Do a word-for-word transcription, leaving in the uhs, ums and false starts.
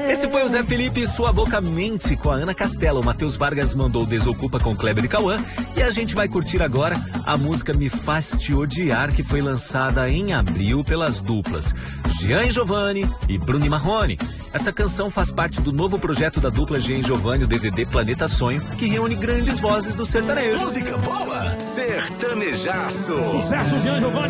Esse foi o Zé Felipe e Sua Boca Mente com a Ana Castela. O Matheus Vargas mandou Desocupa com Kleber e Cauã. E a gente vai curtir agora a música Me Faz Te Odiar, que foi lançada em abril pelas duplas Jean Giovanni e Bruno Marrone. Essa canção faz parte do novo projeto da dupla Jean Giovanni, o D V D Planeta Sonho, que reúne grandes vozes do sertanejo. Música boa, sertanejaço. Sucesso, Jean Giovanni.